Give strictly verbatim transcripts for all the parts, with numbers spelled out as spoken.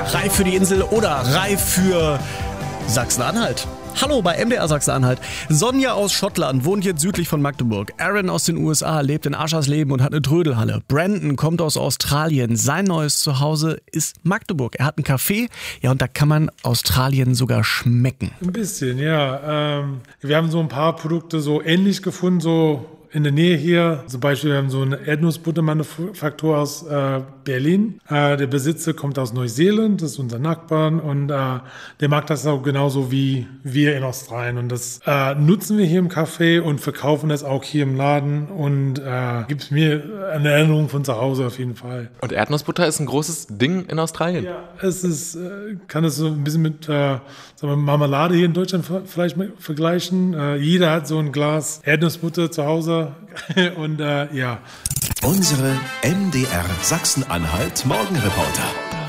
Reif für die Insel oder reif für Sachsen-Anhalt? Hallo bei M D R Sachsen-Anhalt. Sonja aus Schottland wohnt jetzt südlich von Magdeburg. Aaron aus den U S A lebt in Aschersleben und hat eine Trödelhalle. Brandon kommt aus Australien. Sein neues Zuhause ist Magdeburg. Er hat einen Café, ja, und da kann man Australien sogar schmecken. Ein bisschen, ja. Ähm, wir haben so ein paar Produkte so ähnlich gefunden, so in der Nähe hier. Zum Beispiel, wir haben so eine Erdnussbuttermanufaktur aus äh, Berlin. Äh, der Besitzer kommt aus Neuseeland, das ist unser Nachbar, und äh, der mag das auch genauso wie wir in Australien. Und das äh, nutzen wir hier im Café und verkaufen das auch hier im Laden, und äh, gibt es mir eine Erinnerung von zu Hause auf jeden Fall. Und Erdnussbutter ist ein großes Ding in Australien? Ja, es ist, äh, kann es so ein bisschen mit äh, sagen wir, Marmelade hier in Deutschland vielleicht vergleichen. Äh, jeder hat so ein Glas Erdnussbutter zu Hause. Und äh, ja. Unsere M D R Sachsen-Anhalt Morgenreporter.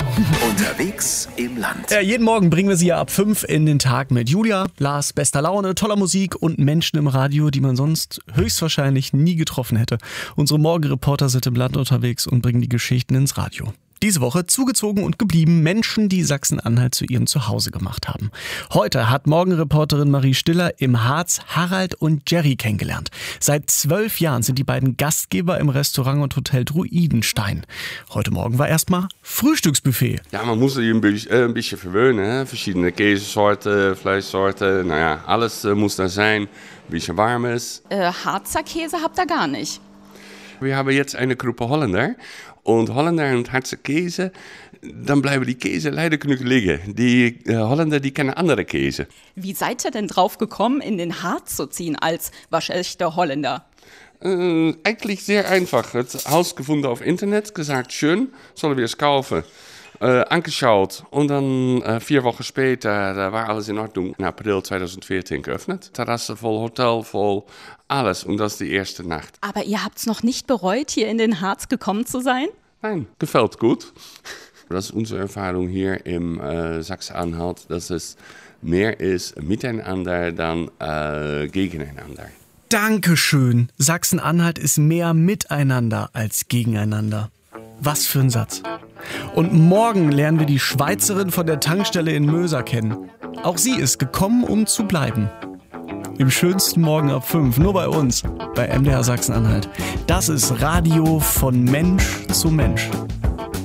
Unterwegs im Land. Ja, jeden Morgen bringen wir Sie ja ab fünf in den Tag mit Julia, Lars, bester Laune, toller Musik und Menschen im Radio, die man sonst höchstwahrscheinlich nie getroffen hätte. Unsere Morgenreporter sind im Land unterwegs und bringen die Geschichten ins Radio. Diese Woche zugezogen und geblieben Menschen, die Sachsen-Anhalt zu ihrem Zuhause gemacht haben. Heute hat Morgenreporterin Marie Stiller im Harz Harald und Jerry kennengelernt. Seit zwölf Jahren sind die beiden Gastgeber im Restaurant und Hotel Druidenstein. Heute Morgen war erstmal Frühstücksbuffet. Ja, man muss sich ein bisschen, äh, ein bisschen verwöhnen. Hè? Verschiedene Käsesorten, Fleischsorten, naja, alles äh, muss da sein, ein bisschen warmes. Äh, Harzer Käse habt ihr gar nicht. Wir haben jetzt eine Gruppe Holländer. Und Holländer und Harzer Käse, dann bleiben die Käse leider genug liegen. Die äh, Holländer, die kennen andere Käse. Wie seid ihr denn drauf gekommen, in den Harz zu ziehen als waschechter Holländer? Äh, eigentlich sehr einfach. Das Haus gefunden auf Internet, gesagt, schön, sollen wir es kaufen. Äh, angeschaut und dann äh, vier Wochen später, da war alles in Ordnung. In April zwanzig vierzehn geöffnet. Terrasse voll, Hotel voll, alles. Und das ist die erste Nacht. Aber ihr habt's noch nicht bereut, hier in den Harz gekommen zu sein? Nein, gefällt gut. Das ist unsere Erfahrung hier im äh, Sachsen-Anhalt, dass es mehr ist miteinander dann äh, gegeneinander. Dankeschön. Sachsen-Anhalt ist mehr miteinander als gegeneinander. Was für ein Satz. Und morgen lernen wir die Schweizerin von der Tankstelle in Möser kennen. Auch sie ist gekommen, um zu bleiben. Im schönsten Morgen ab fünf, nur bei uns, bei M D R Sachsen-Anhalt. Das ist Radio von Mensch zu Mensch.